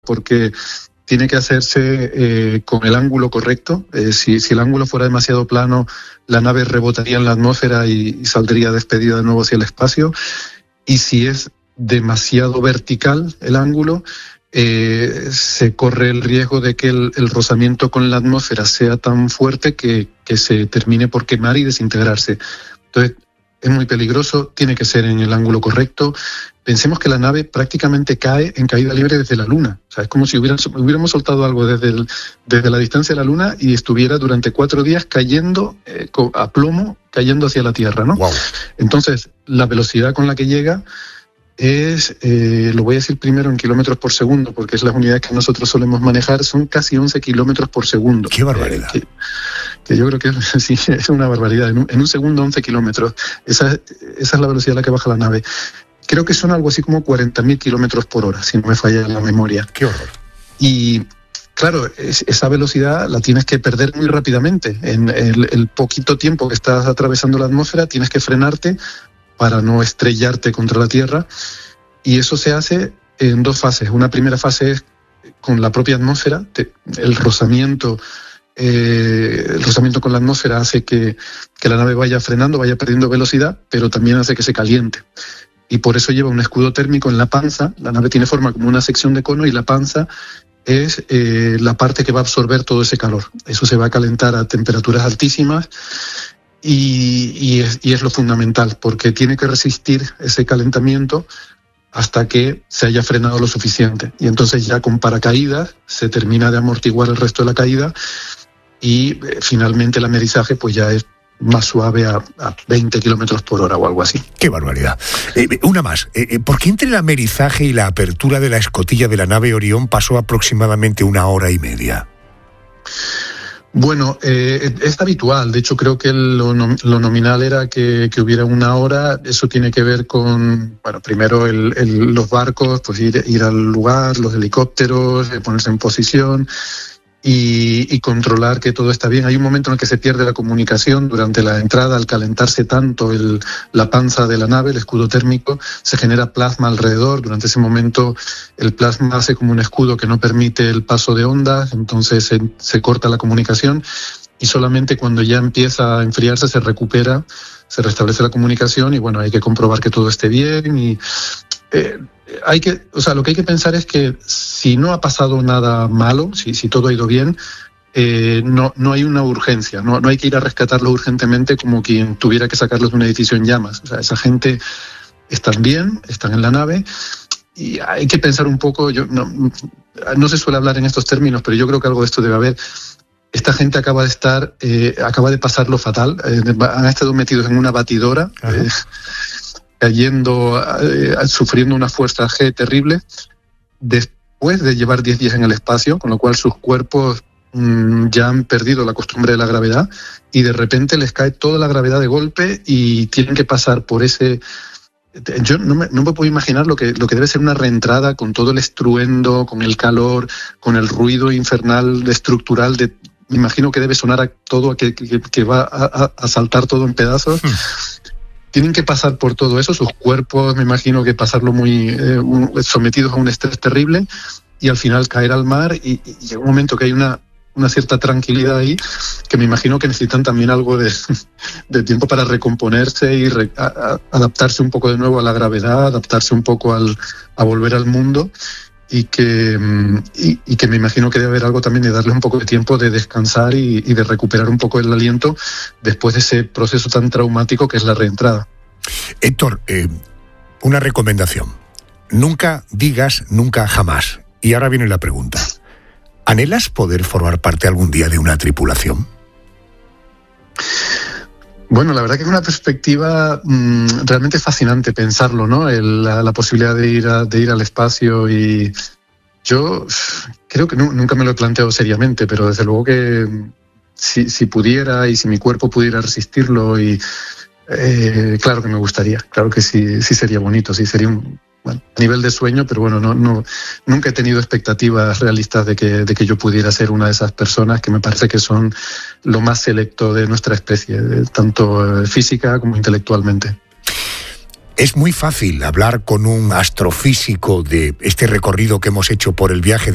porque tiene que hacerse con el ángulo correcto. Si el ángulo fuera demasiado plano, la nave rebotaría en la atmósfera y saldría despedida de nuevo hacia el espacio. Y si es demasiado vertical el ángulo, se corre el riesgo de que el rozamiento con la atmósfera sea tan fuerte que se termine por quemar y desintegrarse. Entonces, es muy peligroso, tiene que ser en el ángulo correcto. Pensemos que la nave prácticamente cae en caída libre desde la Luna. O sea, es como si hubiéramos soltado algo desde la distancia de la Luna y estuviera durante 4 días cayendo a plomo, cayendo hacia la Tierra, ¿no? Wow. Entonces, la velocidad con la que llega es, lo voy a decir primero en kilómetros por segundo, porque es las unidades que nosotros solemos manejar, son casi 11 kilómetros por segundo. ¡Qué barbaridad! Que yo creo que sí, es una barbaridad. En un segundo, 11 kilómetros. Esa es la velocidad a la que baja la nave. Creo que son algo así como 40.000 kilómetros por hora, si no me falla la memoria. ¡Qué horror! Y claro, esa velocidad la tienes que perder muy rápidamente. En el poquito tiempo que estás atravesando la atmósfera, tienes que frenarte para no estrellarte contra la Tierra. Y eso se hace en 2 fases. Una primera fase es con la propia atmósfera. El rozamiento con la atmósfera hace que la nave vaya frenando, vaya perdiendo velocidad, pero también hace que se caliente. Y por eso lleva un escudo térmico en la panza. La nave tiene forma como una sección de cono y la panza es la parte que va a absorber todo ese calor. Eso se va a calentar a temperaturas altísimas y es lo fundamental, porque tiene que resistir ese calentamiento hasta que se haya frenado lo suficiente. Y entonces ya con paracaídas se termina de amortiguar el resto de la caída y finalmente el amerizaje pues ya es más suave a 20 kilómetros por hora o algo así. ¡Qué barbaridad! Una más. ¿Por qué entre el amerizaje y la apertura de la escotilla de la nave Orión pasó aproximadamente 1 hora y media? Bueno, es habitual. De hecho, creo que lo nominal era que hubiera 1 hora. Eso tiene que ver con, bueno, primero los barcos, pues ir al lugar, los helicópteros, ponerse en posición y controlar que todo está bien. Hay un momento en el que se pierde la comunicación durante la entrada. Al calentarse tanto la panza de la nave, el escudo térmico, se genera plasma alrededor. Durante ese momento el plasma hace como un escudo que no permite el paso de ondas, entonces se corta la comunicación y solamente cuando ya empieza a enfriarse se recupera, se restablece la comunicación y bueno, hay que comprobar que todo esté bien y lo que hay que pensar es que si no ha pasado nada malo, si todo ha ido bien, no hay una urgencia, no hay que ir a rescatarlo urgentemente como quien tuviera que sacarlos de un edificio en llamas. O sea, esa gente están bien, están en la nave y hay que pensar un poco. No se suele hablar en estos términos, pero yo creo que algo de esto debe haber. Esta gente acaba de pasarlo fatal, han estado metidos en una batidora, cayendo, sufriendo una fuerza G terrible, después de llevar 10 días en el espacio, con lo cual sus cuerpos ya han perdido la costumbre de la gravedad y de repente les cae toda la gravedad de golpe y tienen que pasar por ese... Yo no me puedo imaginar lo que debe ser una reentrada con todo el estruendo, con el calor, con el ruido infernal estructural. Me imagino que debe sonar a todo, que va a saltar todo en pedazos. Tienen que pasar por todo eso, sus cuerpos, me imagino que pasarlo muy sometidos a un estrés terrible y al final caer al mar y llega un momento que hay una cierta tranquilidad ahí, que me imagino que necesitan también algo de tiempo para recomponerse y adaptarse un poco de nuevo a la gravedad, adaptarse un poco a volver al mundo y que me imagino que debe haber algo también de darle un poco de tiempo de descansar y de recuperar un poco el aliento después de ese proceso tan traumático que es la reentrada. Héctor, una recomendación. Nunca digas nunca jamás. Y ahora viene la pregunta. ¿Anhelas poder formar parte algún día de una tripulación? Bueno, la verdad que es una perspectiva realmente fascinante pensarlo, ¿no? La posibilidad de ir al espacio y yo creo que nunca me lo he planteado seriamente, pero desde luego que si pudiera y si mi cuerpo pudiera resistirlo y claro que me gustaría, claro que sí sería bonito, sí sería a nivel de sueño, pero bueno, nunca he tenido expectativas realistas de que yo pudiera ser una de esas personas que me parece que son lo más selecto de nuestra especie, tanto física como intelectualmente. Es muy fácil hablar con un astrofísico de este recorrido que hemos hecho por el viaje